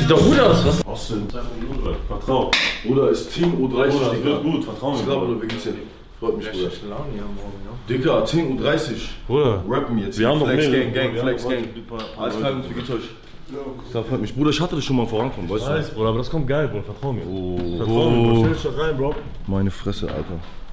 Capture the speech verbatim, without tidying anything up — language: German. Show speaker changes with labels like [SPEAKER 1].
[SPEAKER 1] Sieht doch gut aus, was?
[SPEAKER 2] Was denn? Vertrau.
[SPEAKER 3] Bruder, ist Team U dreißig,
[SPEAKER 2] Bruder,
[SPEAKER 3] Digga.
[SPEAKER 2] wird gut, vertrau mir.
[SPEAKER 3] Ich glaube, Bruder, wie geht's dir? Freut mich, Bruder.
[SPEAKER 1] Laune hier morgen, ja.
[SPEAKER 3] Digga, zehn Uhr dreißig.
[SPEAKER 2] Bruder.
[SPEAKER 3] Rappen jetzt.
[SPEAKER 2] Wir haben noch
[SPEAKER 3] Flex
[SPEAKER 2] mehr.
[SPEAKER 3] Gang, Gang,
[SPEAKER 2] Wir
[SPEAKER 3] Flex
[SPEAKER 2] haben
[SPEAKER 3] Gang.
[SPEAKER 2] noch
[SPEAKER 3] Alles klar, wie geht's euch? Das freut mich. Bruder, ich hatte das schon mal vorankommen, weißt du?
[SPEAKER 2] Weiß, Bruder, aber das kommt geil, Bruder. Vertrau mir.
[SPEAKER 3] Oh,
[SPEAKER 2] Vertrau mir, Bro. Stell dich doch rein, Bro.
[SPEAKER 3] Meine Fresse, Alter.